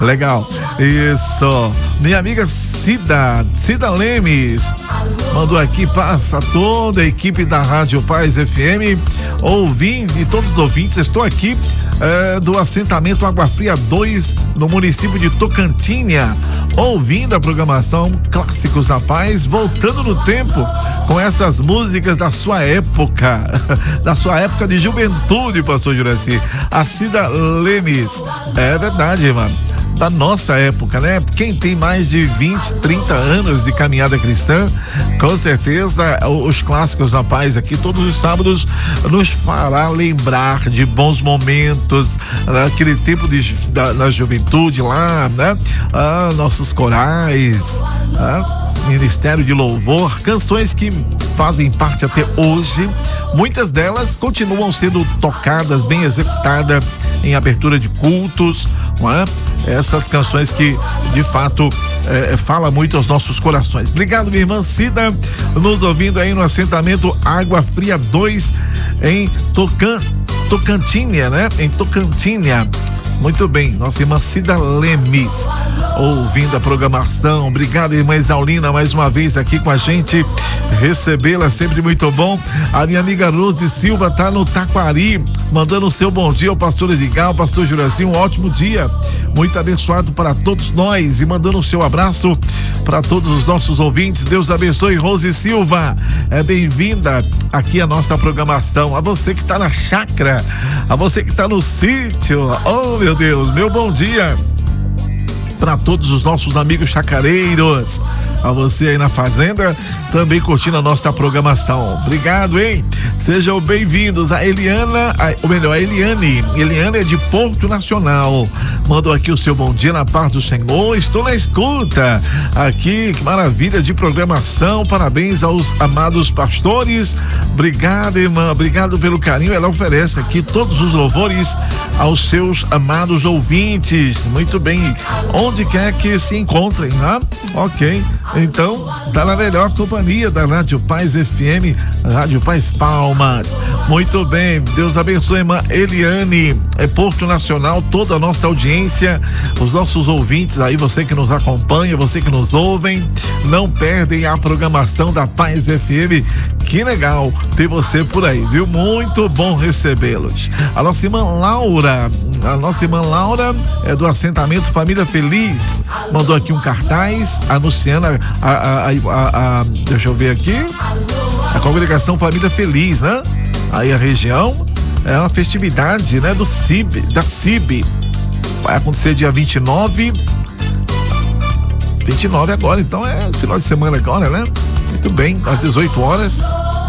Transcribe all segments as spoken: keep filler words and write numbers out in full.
Legal, isso. Minha amiga Cida, Cida Lemes, mandou aqui, passa toda a equipe da Rádio Paz F M, ouvindo, e todos os ouvintes, estou aqui é, do assentamento Água Fria dois, no município de Tocantinha, ouvindo a programação Clássicos da Paz, voltando no tempo com essas músicas da sua época, da sua época de juventude, pastor Juraci. A Cida Lemes, é verdade, irmã, da nossa época, né? Quem tem mais de vinte, trinta anos de caminhada cristã, com certeza os Clássicos da Paz aqui todos os sábados nos fará lembrar de bons momentos, aquele tempo de, da, da juventude lá, né? Ah, nossos corais, ah, Ministério de Louvor, canções que fazem parte até hoje, muitas delas continuam sendo tocadas, bem executadas em abertura de cultos, não é? Essas canções que de fato é, fala muito aos nossos corações. Obrigado, minha irmã Cida, nos ouvindo aí no assentamento Água Fria dois em Tocan, Tocantinha, né? Em Tocantinha. Muito bem, nossa irmã Cida Lemes, ouvindo a programação. Obrigado, irmã Isaulina, mais uma vez aqui com a gente. Recebê-la sempre muito bom. A minha amiga Rose Silva tá no Taquari, mandando o seu bom dia ao pastor Edgar, ao pastor Juraci, um ótimo dia, muito abençoado para todos nós, e mandando o seu abraço para todos os nossos ouvintes. Deus abençoe, Rose Silva, é bem-vinda aqui à nossa programação. A você que está na chácara, a você que está no sítio, oh meu Deus, meu bom dia para todos os nossos amigos chacareiros, a você aí na fazenda, também curtindo a nossa programação. Obrigado, hein? Sejam bem-vindos. A Eliana, a, ou melhor, a Eliane. Eliane é de Porto Nacional. Mandou aqui o seu bom dia na paz do Senhor. Estou na escuta. Aqui, que maravilha de programação. Parabéns aos amados pastores. Obrigado, irmã. Obrigado pelo carinho. Ela oferece aqui todos os louvores aos seus amados ouvintes. Muito bem. Onde quer que se encontrem, né? Ok. Então, tá na melhor companhia da Rádio Paz F M, Rádio Paz Palmas. Muito bem, Deus abençoe, irmã Eliane. É Porto Nacional, toda a nossa audiência, os nossos ouvintes aí, você que nos acompanha, você que nos ouvem, não perdem a programação da Paz F M. Que legal ter você por aí, viu? Muito bom recebê-los. A nossa irmã Laura, a nossa irmã Laura é do assentamento Família Feliz, mandou aqui um cartaz anunciando a, a, a, a, a deixa eu ver aqui, a congregação Família Feliz, né? Aí a região, é uma festividade, né? Do C I B, da C I B, vai acontecer dia vinte e nove, vinte e nove agora, então é final de semana agora, né? Muito bem, às dezoito horas.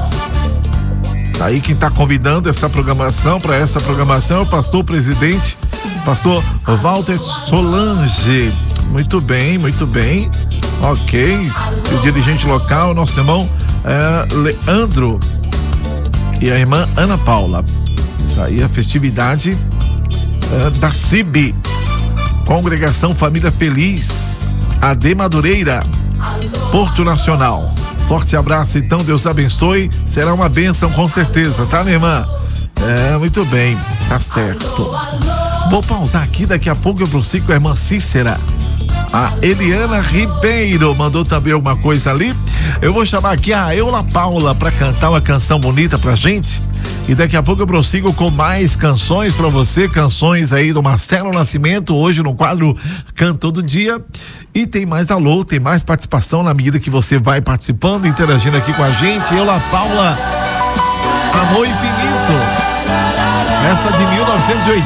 Tá aí quem está convidando essa programação, para essa programação, é o pastor presidente, pastor Walter Solange. Muito bem, muito bem. Ok. O dirigente local, nosso irmão é, Leandro e a irmã Ana Paula. Tá aí a festividade é, da C I B, Congregação Família Feliz, A D Madureira, Porto Nacional. Forte abraço, então, Deus abençoe. Será uma bênção com certeza, tá, minha irmã? É, muito bem, tá certo. Vou pausar aqui, daqui a pouco eu prossigo com a irmã Cícera. A Eliana Ribeiro mandou também alguma coisa ali. Eu vou chamar aqui a Eula Paula para cantar uma canção bonita pra gente. E daqui a pouco eu prossigo com mais canções pra você, canções aí do Marcelo Nascimento, hoje no quadro Canto Todo Dia. E tem mais alô, tem mais participação na medida que você vai participando, interagindo aqui com a gente. Eula Paula, Amor Infinito. Essa de mil novecentos e oitenta.